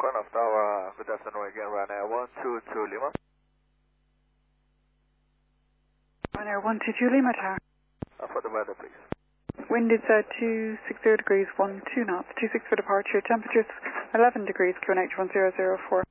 North Tower, good afternoon again, Ryanair 122 Lima. Ryanair 122 Lima Tower. For the weather, please. Wind is 260 degrees, 12 knots, 26 for departure, temperatures 11 degrees, QNH 1004.